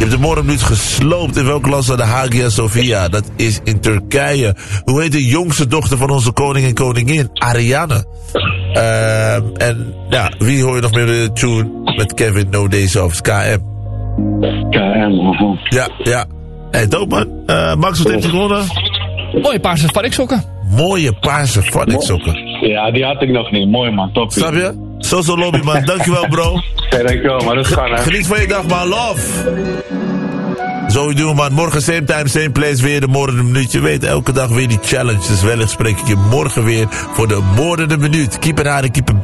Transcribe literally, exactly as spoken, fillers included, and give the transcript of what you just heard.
heeft de moordenuut gesloopt. In welk land staat de Hagia Sophia? Dat is in Turkije. Hoe heet de jongste dochter van onze koning en koningin? Ariane. Uh, en ja, wie hoor je nog meer de tune met Kevin No Days Off? K M. K M, uh-huh. Ja, ja. Hé, hey, dope man. Uh, Max, wat heeft hij gewonnen? Mooie paarse varksokken. Mooie paarse varksokken. Ja, die had ik nog niet. Mooi man, top. Snap je? Zo zo lobby man. Dankjewel bro. Ja, dankjewel man. Dat is gaan hè. Geniet van je dag man. Love. Zo doen we man. Morgen same time, same place weer de moordende minuut. Je weet elke dag weer die challenge. Dus wellicht spreek ik je morgen weer voor de moordende minuut. Keep it hard en keep it